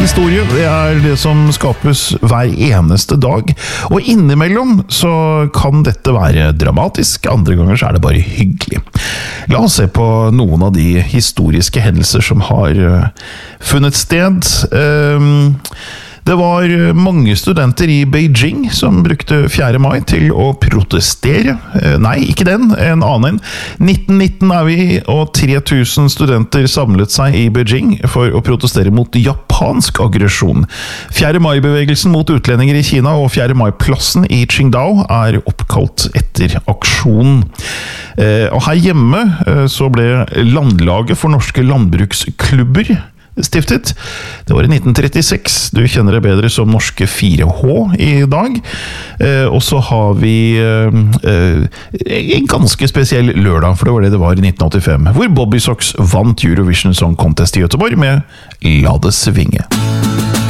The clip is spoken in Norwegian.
historie, det det som skapes hver eneste dag. Og innimellom så kan dette være dramatisk, andre ganger så det bare hyggelig. La oss se på noen av de historiske hendelser som har funnet sted. Det var mange studenter i Beijing som brukte 4. mai til å protestere. Nei, ikke den, en annen. 1919 vi, og 3000 studenter samlet seg i Beijing for å protestere mot japansk aggresjon. 4. mai-bevegelsen mot utlendinger i Kina og 4. mai-plassen i Qingdao oppkalt etter aksjonen. Og her hjemme så ble Landlaget for norske landbruksklubber stiftet. Det var i 1936. Du kjenner det bedre som norske 4H i dag. Og så har vi en ganske spesiell lørdag, for det var i 1985, hvor Bobby Sox vant Eurovision Song Contest i Göteborg med La det svinge.